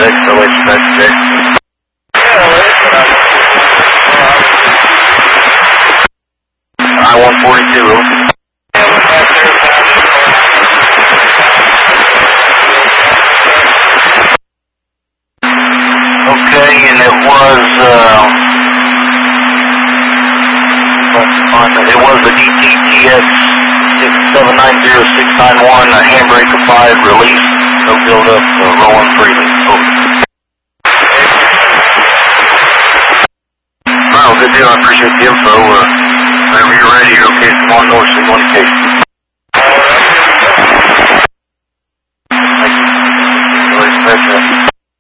6, OH 6. I-142. Okay, and it was the DTTX 790-691, handbrake applied, release, no build up, rolling freely. Over. Well, good deal, I appreciate the info. Whenever you're ready, you're okay, come on north, 1 case.